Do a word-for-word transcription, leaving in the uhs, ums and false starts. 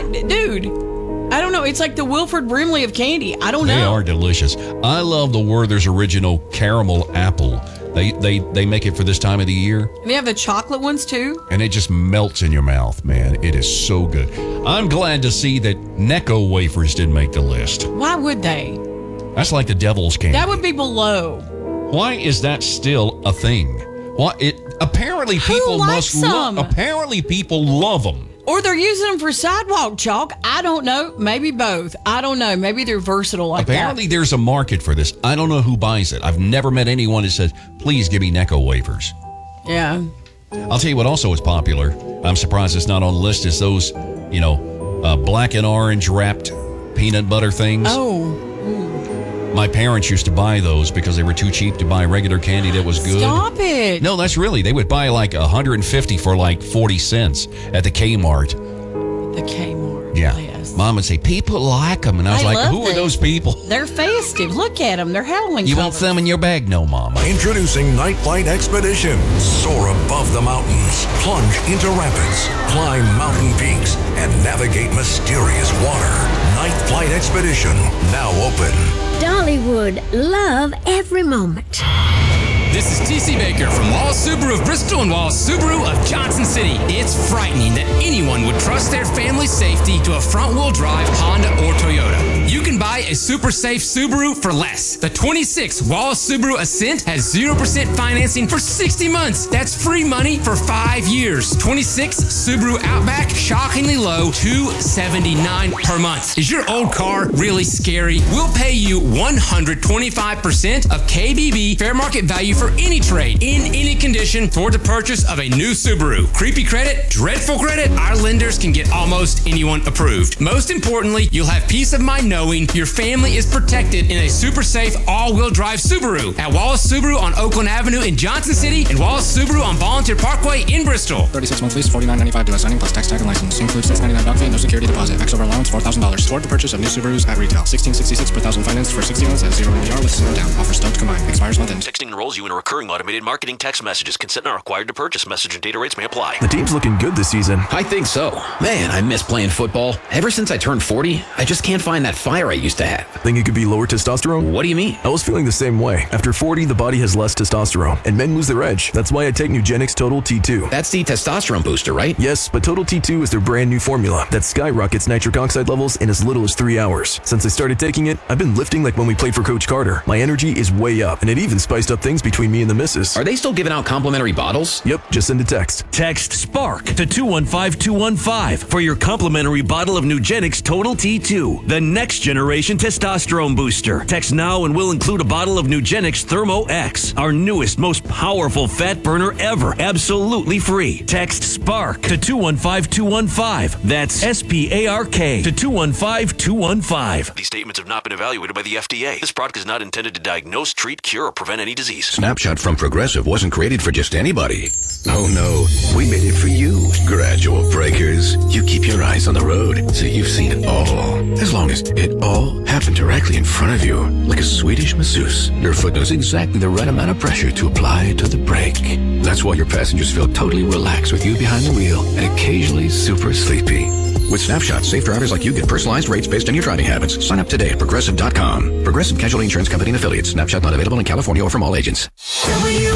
dude, I don't know. It's like the Wilford Brimley of candy. I don't know. They are delicious. I love the Werther's Original Caramel Apple. They, they, they make it for this time of the year. And they have the chocolate ones, too. And it just melts in your mouth, man. It is so good. I'm glad to see that Necco wafers didn't make the list. Why would they? That's like the devil's candy. That would be below. Why is that still a thing? What it apparently people Who likes must love. them? Apparently people love them. Or they're using them for sidewalk chalk. I don't know. Maybe both. I don't know. Maybe they're versatile like Apparently that. there's a market for this. I don't know who buys it. I've never met anyone that says, please give me Necco wafers. Yeah. I'll tell you what also is popular. I'm surprised it's not on the list. Is those, you know, uh, black and orange wrapped peanut butter things. Oh. My parents used to buy those because they were too cheap to buy regular candy that was good. Stop it. No, that's really. They would buy like one hundred fifty for like forty cents at the Kmart. The Kmart. Yeah. Yes. Mom would say, people like them. And I was I like, love who are them. those people? They're festive. Look at them. They're Halloween You colors. want some in your bag? No, Mama. Introducing Night Flight Expedition. Soar above the mountains, plunge into rapids, climb mountain peaks, and navigate mysterious water. Night Flight Expedition, now open. Dollywood, love every moment. This is T C Baker from Wallace Subaru of Bristol and Wallace Subaru of Johnson City. It's frightening that anyone would trust their family's safety to a front-wheel drive Honda or Toyota. You can buy a super safe Subaru for less. The twenty-six Wallace Subaru Ascent has zero percent financing for sixty months. That's free money for five years. twenty-six Subaru Outback, shockingly low, two seventy-nine per month. Is your old car really scary? We'll pay you one hundred twenty-five percent of K B B fair market value for any trade, in any condition, toward the purchase of a new Subaru. Creepy credit, dreadful credit, our lenders can get almost anyone approved. Most importantly, you'll have peace of mind knowing your family is protected in a super safe all-wheel drive Subaru at Wallace Subaru on Oakland Avenue in Johnson City and Wallace Subaru on Volunteer Parkway in Bristol. thirty-six month lease, forty-nine ninety-five due at signing plus tax, tag, and license. Includes six ninety-nine doc fee, no security deposit. Max over allowance four thousand dollars. Toward the purchase of new Subarus at retail. sixteen sixty-six per thousand financed for sixty months at zero A P R with zero down. Offer stoked combined. Expires month end. Texting enrolls you in a recurring automated marketing text messages. Consent not required to purchase. Message and data rates may apply. The team's looking good this season. I think so. Man, I miss playing football. Ever since I turned forty, I just can't find that fire I used to have. Think it could be lower testosterone? What do you mean? I was feeling the same way. After forty, the body has less testosterone, and men lose their edge. That's why I take Nugenix Total T two. That's the testosterone booster, right? Yes, but Total T two is their brand new formula that skyrockets nitric oxide levels in as little as three hours. Since I started taking it, I've been lifting like when we played for Coach Carter. My energy is way up, and it even spiced up things between me and the missus. Are they still giving out complimentary bottles? Yep, just send a text. Text SPARK to two one five two one five for your complimentary bottle of Nugenix Total T two, the next generation testosterone booster. Text now and we'll include a bottle of Nugenix Thermo X, our newest, most powerful fat burner ever, absolutely free. Text SPARK to two one five two one five. That's S P A R K to two one five two one five. These statements have not been evaluated by the F D A. This product is not intended to diagnose, treat, cure, or prevent any disease. Snapshot from Progressive wasn't created for just anybody. Oh no, we made it for you. Gradual breakers. You keep your eyes on the road, so you've seen it all. As long as it all happened directly in front of you, like a Swedish masseuse. Your foot knows exactly the right amount of pressure to apply to the brake. That's why your passengers feel totally relaxed with you behind the wheel and occasionally super sleepy. With Snapshot, safe drivers like you get personalized rates based on your driving habits. Sign up today at Progressive dot com. Progressive Casualty Insurance Company and Affiliates. Snapshot not available in California or from all agents. W